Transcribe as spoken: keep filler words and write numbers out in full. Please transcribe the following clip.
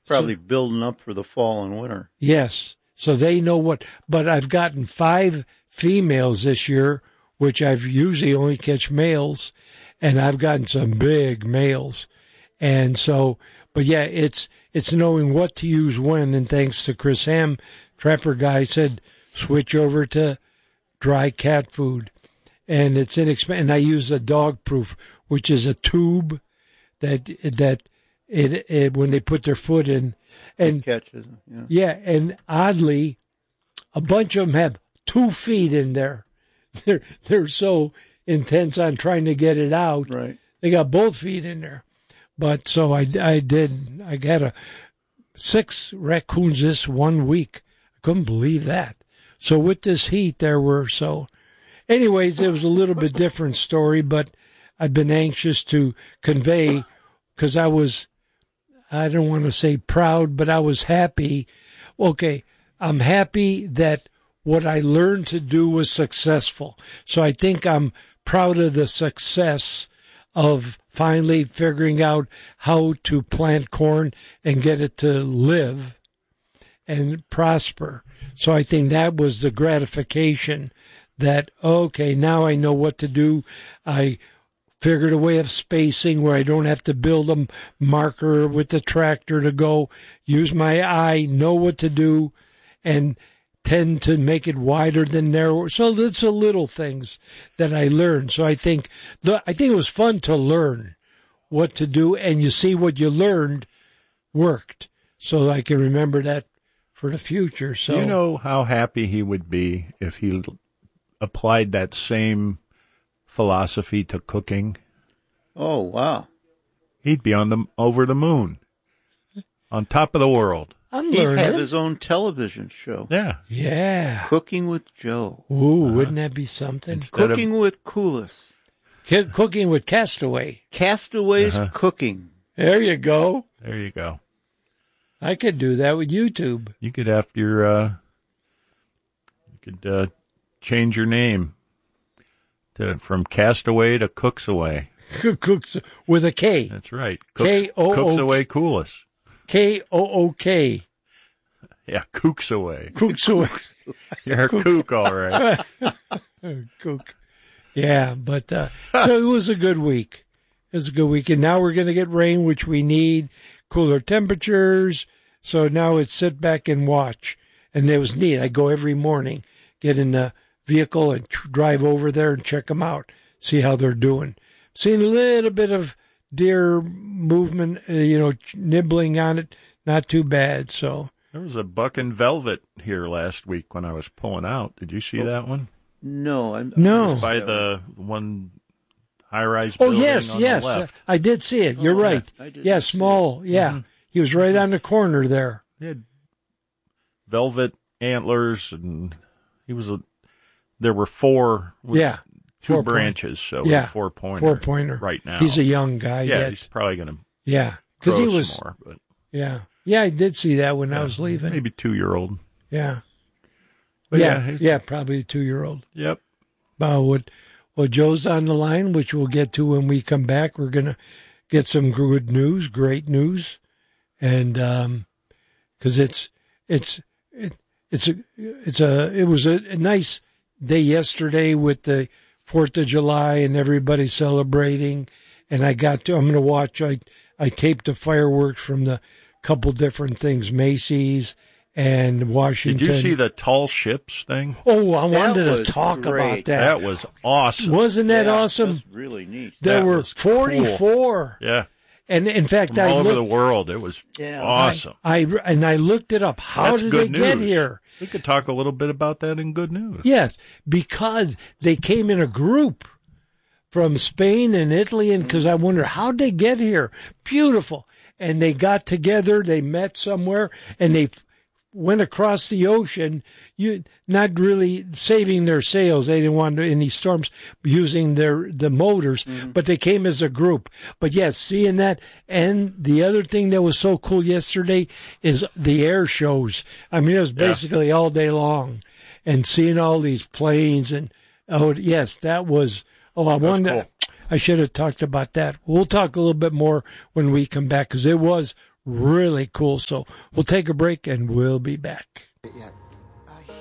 Probably so, building up for the fall and winter. Yes. So they know what, but I've gotten five females this year, which I've usually only catch males, and I've gotten some big males. And so, but yeah, it's, it's knowing what to use when, and thanks to Chris Ham, Trapper Guy said, switch over to dry cat food. And it's inexpensive, and I use a dog proof, which is a tube that, that it, it when they put their foot in, and it catches, yeah. Yeah, and oddly, a bunch of them have two feet in there. They're they're so intense on trying to get it out. Right. They got both feet in there. But so I, I did, I got a six raccoons this one week. I couldn't believe that. So with this heat, there were so. Anyways, it was a little bit different story, but I've been anxious to convey because I was, I don't want to say proud, but I was happy. Okay, I'm happy that what I learned to do was successful. So I think I'm proud of the success of finally figuring out how to plant corn and get it to live and prosper. So I think that was the gratification that, okay, now I know what to do. I figured a way of spacing where I don't have to build a marker with the tractor to go, use my eye, know what to do, and tend to make it wider than narrower. So that's the little things that I learned. So I think the, I think it was fun to learn what to do, and you see what you learned worked. So I can remember that for the future. So you know how happy he would be if he applied that same philosophy to cooking. Oh, wow. He'd be on the over the moon, on top of the world. I'm He'd learning. have his own television show. Yeah. Yeah. Cooking with Joe. Ooh, uh-huh. Wouldn't that be something? Instead Cooking of, with Coolis. C- cooking with Castaway. Castaways Uh-huh. Cooking. There you go. There you go. I could do that with YouTube. You could have your, uh, you could uh, change your name to from Castaway to Cooks Away. Cooks with a K. That's right. Cooks, K O O Cooks Away Coolest. K O O K. Yeah, Kooks Away. Cooks away. You're a kook, all right. Kook. Yeah, but uh, so it was a good week. It was a good week. And now we're going to get rain, which we need, cooler temperatures. So now it's sit back and watch. And it was neat. I go every morning, get in the vehicle and tr- drive over there and check them out, see how they're doing. Seen a little bit of deer movement, uh, you know, nibbling on it. Not too bad, so. There was a buck in velvet here last week when I was pulling out. Did you see Oh. that one? No. I'm, No. I'm By the one high-rise Oh, building yes, on yes. the left. I did see it. You're Oh, right. I didn't Yeah, see small. Yeah. Mm-hmm. He was right on the corner there. He had velvet antlers, and he was a. There were four. with Yeah. Two Four branches, so Yeah. four pointer. Four pointer. right now. He's a young guy yeah. yet. He's probably going to Yeah. grow Because he some was. more, but Yeah. Yeah, I did see that when I yeah, was leaving. maybe two-year-old. Yeah. But yeah. yeah, he's- Yeah, probably a two year old. Yep. Uh, what, well, Joe's on the line, which we'll get to when we come back. We're going to get some good news, great news. And, um, cause it's, it's, it, it's a, it's a, it was a, a nice day yesterday with the Fourth of July and everybody celebrating. And I got to, I'm going to watch, I, I taped the fireworks from the couple different things, Macy's and Washington. Did you see the tall ships thing? Oh, I wanted to was talk great. about that. That was awesome. Wasn't that Yeah, awesome? That's really neat. There That were was cool. forty-four. Yeah. And in fact, From I all over looked, the world. It was Yeah. awesome. I, I and I looked it up. How That's did they good get news. here? We could talk a little bit about that in good news. Yes, because they came in a group from Spain and Italy, and because I wonder how'd they get here? Beautiful. And they got together. They met somewhere, and they went across the ocean. You not really saving their sails. They didn't want any storms using their the motors, mm-hmm. but they came as a group. But yes, seeing that, and the other thing that was so cool yesterday is the air shows. I mean, it was basically yeah. all day long, and seeing all these planes and oh yes, that was. Oh, I wanted. Cool. I should have talked about that. We'll talk a little bit more when we come back because it was really cool. So we'll take a break and we'll be back. Yet.